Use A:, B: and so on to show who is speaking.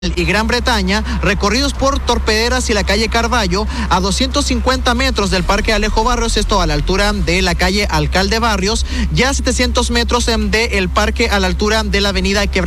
A: y Gran Bretaña, recorridos por Torpederas y la calle Carballo, a 250 metros del Parque Alejo Barrios, esto a la altura de la calle Alcalde Barrios, ya a 700 metros del parque a la altura de la avenida Quebrada